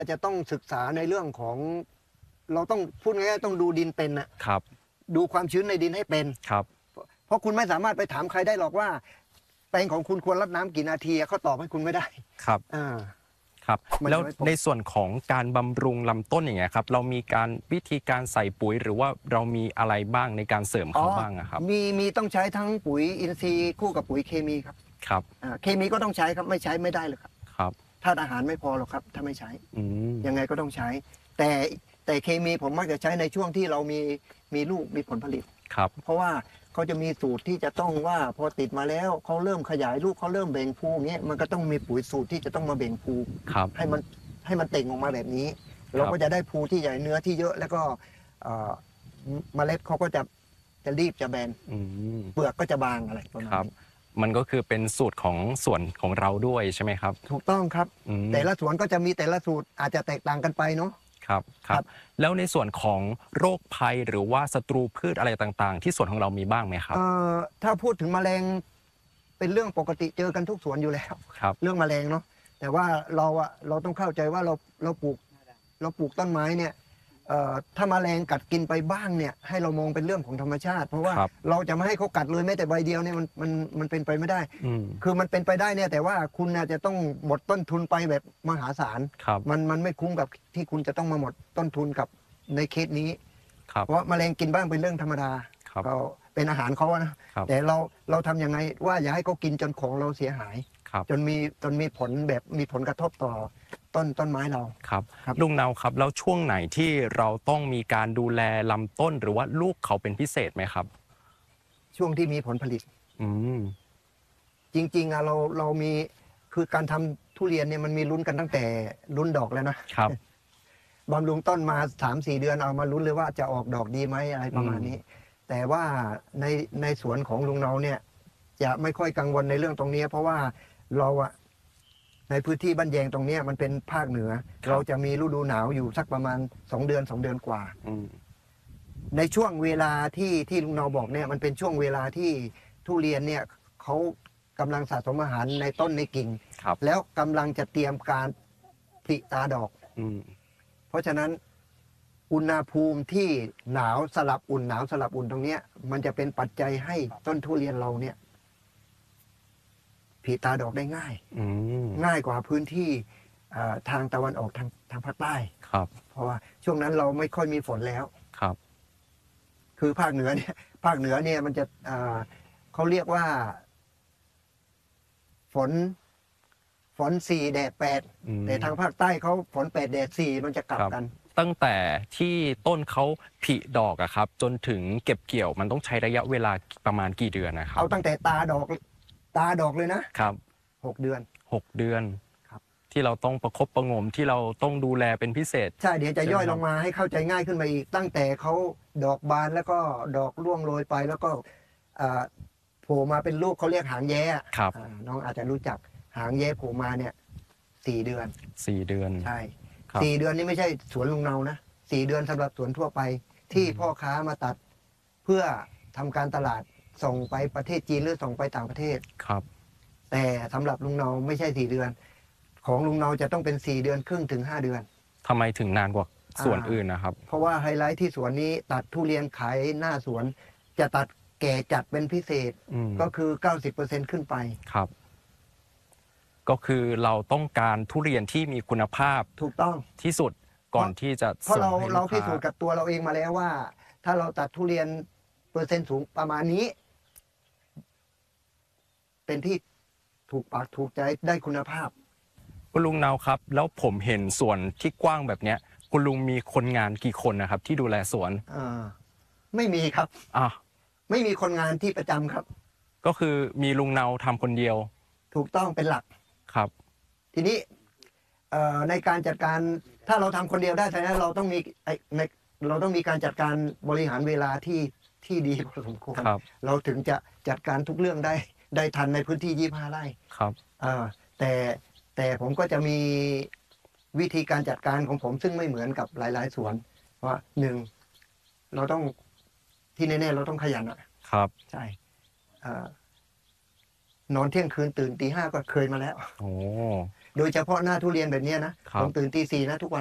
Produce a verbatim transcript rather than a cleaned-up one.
จะต้องศึกษาในเรื่องของเราต้องพูดง่ายๆต้องดูดินเป็นนะครับดูความชื้นในดินให้เป็นครับเพราะคุณไม่สามารถไปถามใครได้หรอกว่าแปลงของคุณควรรดน้ำกี่นาทีเขาตอบให้คุณไม่ได้ครับอ่าครับแล้วมันจะไม่ตรงในส่วนของการบำรุงลำต้นอย่างเงี้ยครับเรามีการวิธีการใส่ปุ๋ยหรือว่าเรามีอะไรบ้างในการเสริมเขาบ้างอะครับมีมีต้องใช้ทั้งปุ๋ยอินทรีย์คู่กับปุ๋ยเคมีครับครับอ่าเคมีก็ต้องใช้ครับไม่ใช้ไม่ได้เลยครับครับธาตุอาหารไม่พอหรอกครับถ้าไม่ใช้อืมยังไงก็ต้องใช้ แต่แต่เคมีผมมักจะใช้ในช่วงที่เรามีมีลูกมีผลผลิตครับเพราะว่าเขาจะมีสูตรที่จะต้องว่าพอติดมาแล้วเขาเริ่มขยายลูกเขาเริ่มเบ่งภูเงี้ยมันก็ต้องมีปุ๋ยสูตรที่จะต้องมาเบ่งภูครับให้มันให้มันเต่งออกมาแบบนี้ เราก็จะได้ภูที่ใหญ่เนื้อที่เยอะแล้วก็เอ่อเมล็ดเขาก็จะจะรีบจะแบนอืมเปลือกก็จะบางอะไรประมาณครับนี้มันก็คือเป็นสูตรของส่วนของเราด้วยใช่ไหมครับถูกต้องครับอืมแต่ละสวนก็จะมีแต่ละสูตรอาจจะแตกต่างกันไปเนาะครับคครัรับบ แล้วในส่วนของโรคภัยหรือว่าศัตรูพืชอะไรต่างๆที่สวนของเรามีบ้างไหมครับเอ่อถ้าพูดถึงแมลงเป็นเรื่องปกติเจอกันทุกสวนอยู่แล้วครับเรื่องแมลงเนาะแต่ว่าเราอะเราต้องเข้าใจว่าเราเราปลูกเราปลูกต้นไม้เนี่ยเอ่อถ้าแมลงกัดกินไปบ้างเนี่ยให้เรามองเป็นเรื่องของธรรมชาติ เพราะว่าครับเราจะไม่ให้เขากัดเลยแม้แต่ใบเดียวเนี่ยมันมันมันเป็นไปไม่ได้อืมคือมันเป็นไปได้เนี่ยแต่ว่าคุณอาจจะต้องหมดต้นทุนไปแบบมหาศาลครับมันมันไม่คุ้มกับที่คุณจะต้องมาหมดต้นทุนกับในเคสนี้ครับเพราะแมลงกินบ้างเป็นเรื่องธรรมดาครับก็เป็นอาหารเขาอะนะครับ แต่เราเราทำยังไงว่าอย่าให้เขากินจนของเราเสียหายครับจนมีจนมีผลแบบมีผลกระทบต่อต้นต้นไม้เราครับครับลุงเนาครับแล้วช่วงไหนที่เราต้องมีการดูแลลำต้นหรือว่าลูกเขาเป็นพิเศษไหมครับช่วงที่มีผลผลิตอืมจริงๆอะเราเรามีคือการทำทุเรียนเนี่ยมันมีลุ้นกันตั้งแต่ลุ้นดอกแล้วนะครับ บำรุงต้นมาสามสี่เดือนเอามาลุ้นเลยว่าจะออกดอกดีไหมอะไรประมาณนี้ แต่ว่าในในสวนของลุงเราเนี่ย จะไม่ค่อยกังวลในเรื่องตรงนี้เพราะว่าเราอะในพื้นที่บ้านแยงตรงเนี้ยมันเป็นภาคเหนือครับเราจะมีฤดูหนาวอยู่สักประมาณสองเดือนสองเดือนกว่าอืมในช่วงเวลาที่ที่ลุงเราบอกเนี่ยมันเป็นช่วงเวลาที่ทุเรียนเนี่ยเขากำลังสะสมอาหารในต้นในกิ่งครับแล้วกำลังจะเตรียมการผลิตาดอกอืมเพราะฉะนั้นอุณหภูมิที่หนาวสลับอุ่นหนาวสลับอุ่นตรงเนี้ยมันจะเป็นปัจจัยให้ต้นทุเรียนเราเนี่ยผลิตาดอกได้ง่ายอืมง่ายกว่าพื้นที่เอ่อทางตะวันออกทางทางภาคใต้ครับเพราะว่าช่วงนั้นเราไม่ค่อยมีฝนแล้วครับคือภาคเหนือเนี่ย ภาคเหนือเนี่ยมันจะเอ่อเขาเรียกว่า ฝน ฝนสี่แดดแปดอืมแต่ทางภาคใต้เขาฝนแปดแดดสี่มันจะกลับครับกันตั้งแต่ที่ต้นเขาผลิดอกอะครับ จนถึงเก็บเกี่ยวมันต้องใช้ระยะเวลาประมาณกี่เดือนนะครัเอาบตั้งแต่ตาดอก ตาดอกเลยนะครับ หกเดือนหกเดือนครับที่เราต้องประคบประหงมที่เราต้องดูแลเป็นพิเศษใช่เดี๋ยวจะย่อยใช่ไหมครับลงมาให้เข้าใจง่ายขึ้นมาอีก ตั้งแต่เขาดอกบานแล้วก็ดอกร่วงโรยไปแล้วก็เอ่อโผล่มาเป็นลูกเขาเรียกหางแย้อะครับอ่าน้องอาจจะรู้จักหางแย้โผล่มาเนี่ยสี่เดือนสี่เดือนใช่ครับสี่เดือนนี่ไม่ใช่สวนลุงเนานะสี่เดือนสำหรับสวนทั่วไป ที่พ่อค้ามาตัด เพื่อทำการตลาดส่งไปประเทศจีนหรือส่งไปต่างประเทศครับแต่สำหรับลุงเนาไม่ใช่สี่เดือน ของลุงเนาจะต้องเป็นสี่เดือนครึ่งถึงห้าเดือนทำไมถึงนานกว่าส่วนอ่าอื่นนะครับเพราะว่าไฮไลท์ที่สวนนี้ตัดทุเรียนขายหน้าสวน จะตัดแก่จัดเป็นพิเศษอืมก็คือ เก้าสิบเปอร์เซ็นต์ ขึ้นไปครับ ก็คือเราต้องการทุเรียนที่มีคุณภาพถูกต้องที่สุดก่อนที่จะเพราะส่งเราให้เราลูกพิค้าสูจน์กับตัวเราเองมาแล้วว่า ถ้าเราตัดทุเรียนเปอร์เซ็นต์สูงประมาณนี้ เป็นที่ถูกปากถูกใจได้คุณภาพคุณลุงเนาครับ แล้วผมเห็นสวนที่กว้างแบบเนี้ย คุณลุงมีคนงานกี่คนนะครับ ที่ดูแลสวนอ่า ไม่มีครับอ่ะไม่มีคนงานที่ประจำครับก็คือมีลุงเนาทำคนเดียวถูกต้องเป็นหลักครับทีนี้เอ่อในการจัดการถ้าเราทำคนเดียวได้แสดงว่าเราต้องมีไอ้ในเราต้องมีการจัดการบริหารเวลาที่ที่ดีพอสมควรครับเราถึงจะจัดการทุกเรื่องได้ได้ทันในพื้นที่ยี่สิบห้าไร่ครับเอ่อแต่แต่ผมก็จะมีวิธีการจัดการของผมซึ่งไม่เหมือนกับหลาย ๆ สวนว่าหนึ่งเราต้องที่แน่ๆเราต้องขยันอะครับใช่เอ่อนอนเที่ยงคืนตื่นตีห้าก็เคยมาแล้วโอ้โดยเฉพาะหน้าทุเรียนแบบเนี้ยนะครับผมตื่นตีสี่นะทุกวัน